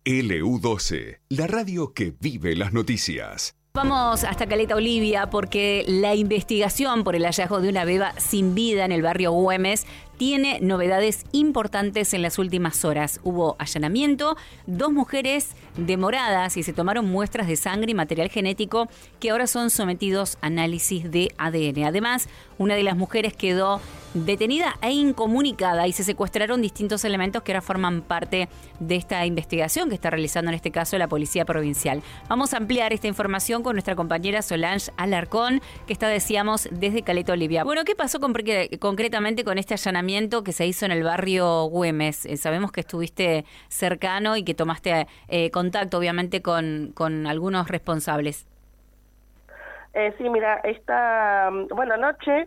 LU12, la radio que vive las noticias. Vamos hasta Caleta Olivia porque la investigación por el hallazgo de una beba sin vida en el barrio Güemes tiene novedades importantes en las últimas horas. Hubo allanamiento, 2 mujeres demoradas y se tomaron muestras de sangre y material genético que ahora son sometidos a análisis de ADN. Además, una de las mujeres quedó detenida e incomunicada y se secuestraron distintos elementos que ahora forman parte de esta investigación que está realizando en este caso la Policía Provincial. Vamos a ampliar esta información con nuestra compañera Solange Alarcón, que está, decíamos, desde Caleta Olivia. Bueno, ¿qué pasó concretamente con este allanamiento que se hizo en el barrio Güemes? Sabemos que estuviste cercano y que tomaste contacto, obviamente, con algunos responsables. Sí, mira, esta anoche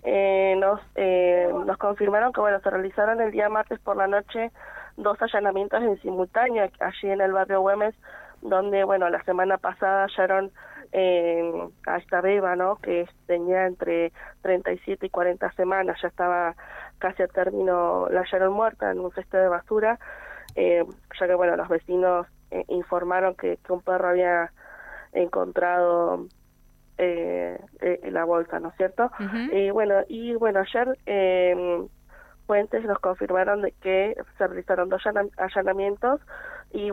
nos confirmaron que se realizaron el día martes por la noche 2 allanamientos en simultáneo allí en el barrio Güemes, donde la semana pasada hallaron a esta beba, ¿no?, que tenía entre 37 y 40 semanas, ya estaba casi a término, la hallaron muerta en un cesto de basura, ya que los vecinos informaron que un perro había encontrado la bolsa, ¿no es cierto? Uh-huh. Ayer fuentes nos confirmaron de que se realizaron 2 allanamientos y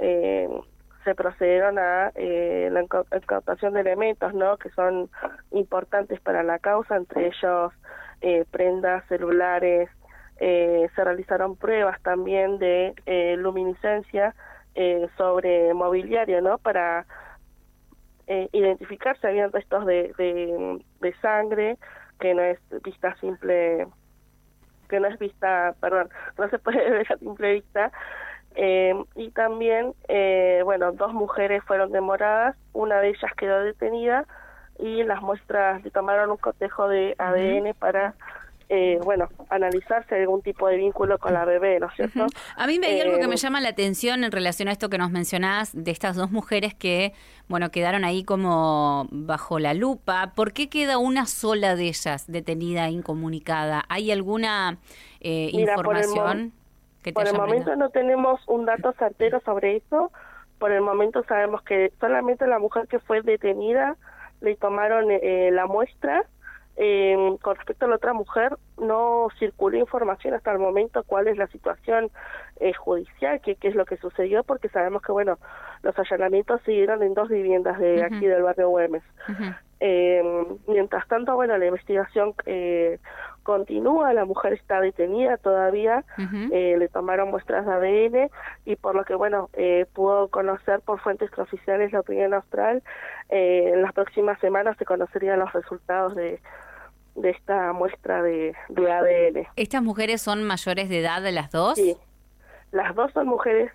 se procedieron a la incautación de elementos, ¿no?, que son importantes para la causa, entre ellos prendas, celulares, se realizaron pruebas también de luminiscencia sobre mobiliario, ¿no?, para identificar si habían restos de sangre, que no es vista simple, no se puede ver a simple vista, y también 2 mujeres fueron demoradas, una de ellas quedó detenida y las muestras le tomaron un cotejo de ADN para analizar si hay algún tipo de vínculo con la bebé, ¿no es cierto? Uh-huh. A mí hay algo que me llama la atención en relación a esto que nos mencionás de estas 2 mujeres que, quedaron ahí como bajo la lupa. ¿Por qué queda una sola de ellas detenida, incomunicada? ¿Hay alguna información que te Por el momento no tenemos un dato certero sobre eso. Por el momento sabemos que solamente la mujer que fue detenida le tomaron la muestra. Con respecto a la otra mujer, no circuló información hasta el momento cuál es la situación judicial, qué es lo que sucedió, porque sabemos que los allanamientos siguieron en 2 viviendas de aquí del barrio Güemes. Uh-huh. Mientras tanto, la investigación continúa, la mujer está detenida todavía, uh-huh. Le tomaron muestras de ADN y por lo que pudo conocer por fuentes extraoficiales la opinión austral, en las próximas semanas se conocerían los resultados de esta muestra de ADN. ¿Estas mujeres son mayores de edad, de las 2? Sí, las 2 son mujeres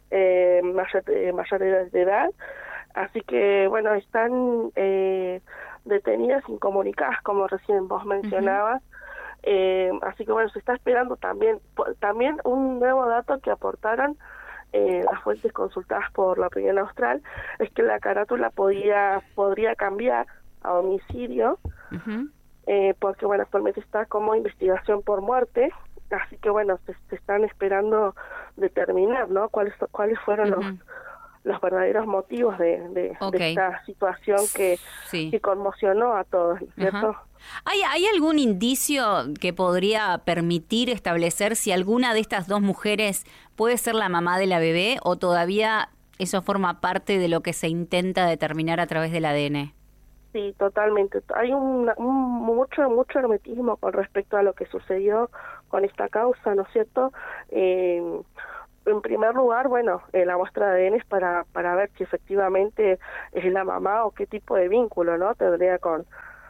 mayores de edad, así que están detenidas, incomunicadas, como recién vos mencionabas. Uh-huh. Así que se está esperando también un nuevo dato que aportaron las fuentes consultadas por la opinión austral, es que la carátula podría cambiar a homicidio. Uh-huh. Porque actualmente está como investigación por muerte, así que se están esperando determinar, ¿no?, cuáles fueron uh-huh. los verdaderos motivos de esta situación que conmocionó a todos, ¿cierto? Uh-huh. ¿Hay algún indicio que podría permitir establecer si alguna de estas 2 mujeres puede ser la mamá de la bebé o todavía eso forma parte de lo que se intenta determinar a través del ADN? Sí, totalmente. Hay mucho hermetismo con respecto a lo que sucedió con esta causa, ¿no es cierto? En primer lugar, la muestra de ADN es para ver si efectivamente es la mamá o qué tipo de vínculo, ¿no?, tendría con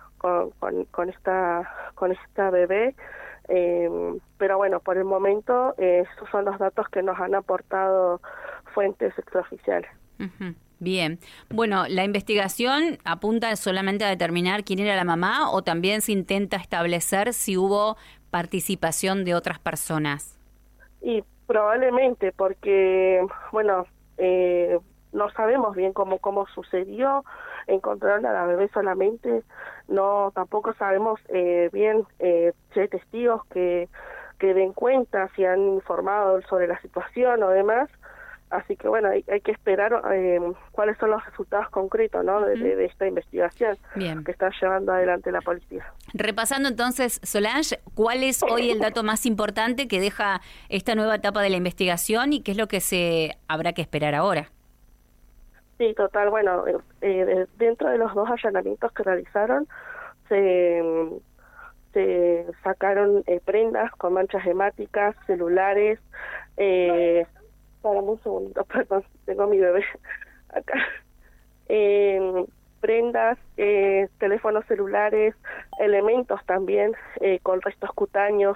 esta bebé. Pero por el momento esos son los datos que nos han aportado fuentes extraoficiales. Uh-huh. Bien. ¿La investigación apunta solamente a determinar quién era la mamá o también se intenta establecer si hubo participación de otras personas? Y probablemente, porque, no sabemos bien cómo sucedió, encontraron a la bebé solamente, tampoco sabemos bien si hay testigos que den cuenta, si han informado sobre la situación o demás. Así que bueno, hay que esperar cuáles son los resultados concretos, ¿no? de esta investigación que está llevando adelante la policía. Repasando entonces, Solange, ¿cuál es hoy el dato más importante que deja esta nueva etapa de la investigación y qué es lo que se habrá que esperar ahora? Sí, total. Bueno, dentro de los 2 allanamientos que realizaron, se sacaron prendas con manchas hemáticas, celulares. Espérame un segundito, perdón, tengo a mi bebé acá. Prendas, teléfonos celulares, elementos también con restos cutáneos,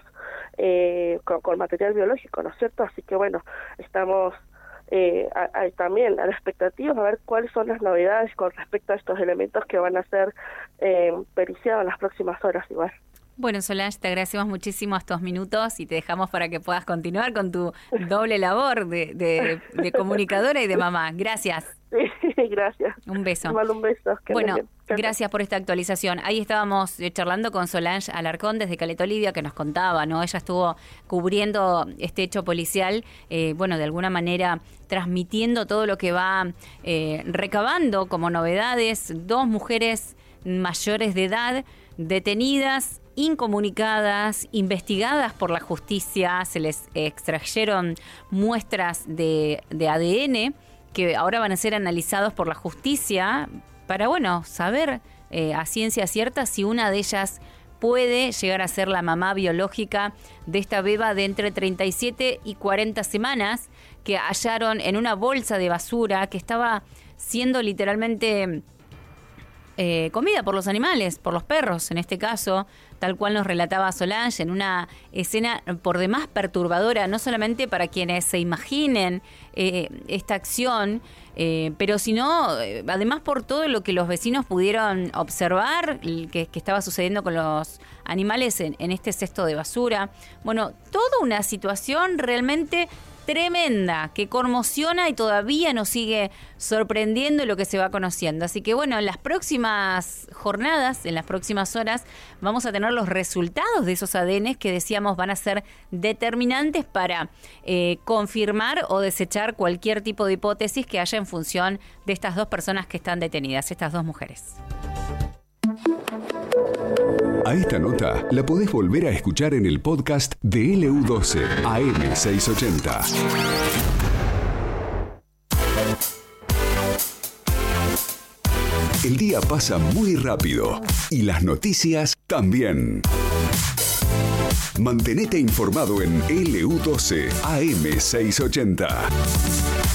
con material biológico, ¿no es cierto? Así que bueno, estamos también a la expectativa a ver cuáles son las novedades con respecto a estos elementos que van a ser periciados en las próximas horas igual. Bueno, Solange, te agradecemos muchísimo estos minutos y te dejamos para que puedas continuar con tu doble labor de comunicadora y de mamá. Gracias. Sí, gracias. Un beso. Te mando un beso. Bueno, gracias por esta actualización. Ahí estábamos charlando con Solange Alarcón desde Caleta Olivia, que nos contaba, ¿no? Ella estuvo cubriendo este hecho policial, bueno, de alguna manera transmitiendo todo lo que va recabando como novedades. 2 mujeres mayores de edad detenidas, incomunicadas, investigadas por la justicia, se les extrajeron muestras de ADN que ahora van a ser analizados por la justicia para, bueno, saber a ciencia cierta si una de ellas puede llegar a ser la mamá biológica de esta beba de entre 37 y 40 semanas que hallaron en una bolsa de basura que estaba siendo literalmente comida por los animales, por los perros en este caso, tal cual nos relataba Solange, en una escena por demás perturbadora, no solamente para quienes se imaginen esta acción, pero sino además por todo lo que los vecinos pudieron observar que estaba sucediendo con los animales en este cesto de basura. Bueno, toda una situación realmente tremenda, que conmociona y todavía nos sigue sorprendiendo lo que se va conociendo. Así que bueno, en las próximas jornadas, en las próximas horas, vamos a tener los resultados de esos ADN que decíamos van a ser determinantes para confirmar o desechar cualquier tipo de hipótesis que haya en función de estas 2 personas que están detenidas, estas 2 mujeres. A esta nota la podés volver a escuchar en el podcast de LU12 AM680. El día pasa muy rápido y las noticias también. Mantenete informado en LU12 AM680.